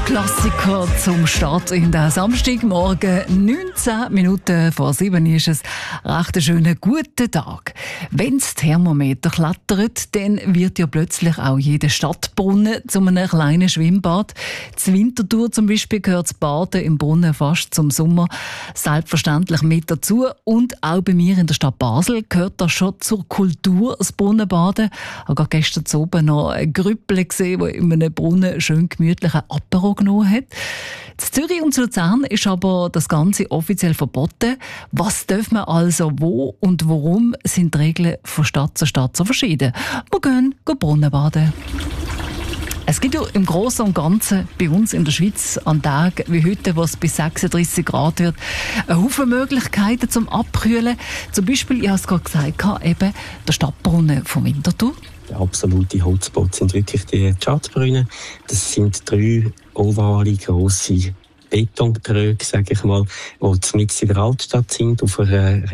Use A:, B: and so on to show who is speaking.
A: Klassiker zum Start in den Samstagmorgen. 19 Minuten vor 7 ist es. Recht einen schönen guten Tag. Wenn das Thermometer klettert, dann wird ja plötzlich auch jeder Stadtbrunnen zu einem kleinen Schwimmbad. Zur Winterthur zum Beispiel gehört das Baden im Brunnen fast zum Sommer selbstverständlich mit dazu. Und auch bei mir in der Stadt Basel gehört das schon zur Kultur, das Brunnenbaden. Ich habe gestern oben noch ein Grüppel gesehen, der in einem Brunnen schön gemütlichen Apero genommen hat. In Zürich und Luzern ist aber das Ganze offiziell verboten. Was darf man also wo und warum sind die Regeln von Stadt zu Stadt so verschieden? Wir gehen Brunnen baden. Es gibt ja im Großen und Ganzen bei uns in der Schweiz an Tagen wie heute, wo es bis 36 Grad wird, eine Haufen Möglichkeiten zum Abkühlen. Zum Beispiel, ich habe es gerade gesagt, eben der Stadtbrunnen von Winterthur.
B: Der absolute Hotspot sind wirklich die Schatzbrunnen. Das sind 3 ovale, grosse Betontröge, sage ich mal, die mitten in der Altstadt sind, auf einer